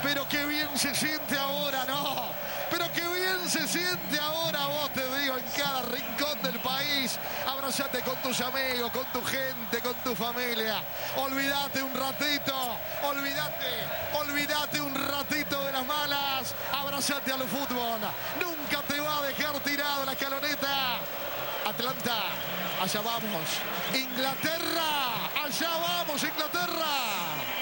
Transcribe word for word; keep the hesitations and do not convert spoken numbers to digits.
Pero qué bien se siente ahora, ¿no? Pero qué bien se siente ahora, vos te digo, en cada rincón del país. Abrazate con tus amigos, con tu gente, con tu familia. Olvídate un ratito, olvídate, olvídate un ratito de las malas. Abrazate al fútbol. Nunca te va a dejar tirado la escaloneta. Atlanta, allá vamos. Inglaterra, allá vamos, Inglaterra.